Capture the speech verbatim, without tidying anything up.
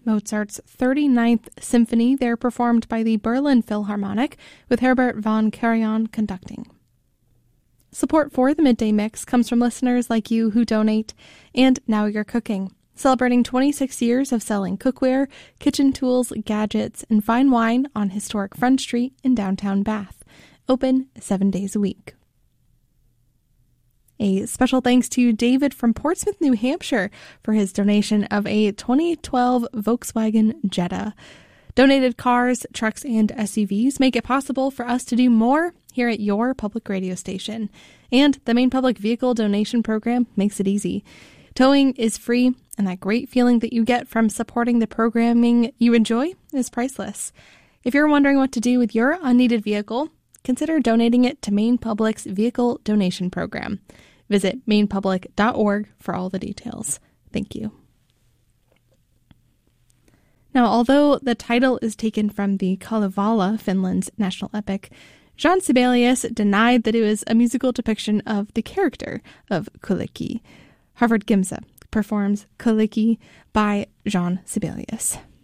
Mozart's thirty-ninth Symphony, there performed by the Berlin Philharmonic, with Herbert von Karajan conducting. Support for the Midday Mix comes from listeners like you who donate, and Now You're Cooking, celebrating twenty-six years of selling cookware, kitchen tools, gadgets, and fine wine on historic Front Street in downtown Bath, open seven days a week. A special thanks to David from Portsmouth, New Hampshire, for his donation of a twenty twelve Volkswagen Jetta. Donated cars, trucks, and S U Vs make it possible for us to do more here at your public radio station. And the Maine Public Vehicle Donation Program makes it easy. Towing is free, and that great feeling that you get from supporting the programming you enjoy is priceless. If you're wondering what to do with your unneeded vehicle, consider donating it to Maine Public's Vehicle Donation Program. Visit maine public dot org for all the details. Thank you. Now, although the title is taken from the Kalevala, Finland's national epic, Jean Sibelius denied that it was a musical depiction of the character of Kyllikki. Harvard Gimsa performs Kyllikki by Jean Sibelius.